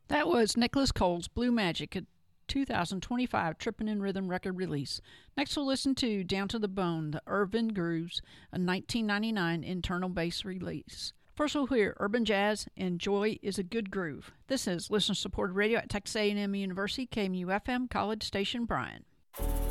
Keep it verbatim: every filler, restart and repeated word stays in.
That was Nicholas Cole's Blue Magic, a two thousand twenty-five Trippin' in Rhythm record release. Next we'll listen to Down to the Bone, the Urban Grooves, a nineteen ninety-nine internal bass release. First we'll hear Urban Jazz and Joy is a Good Groove. This is listener-supported radio at Texas A and M University, K M U F M, College Station, Bryan.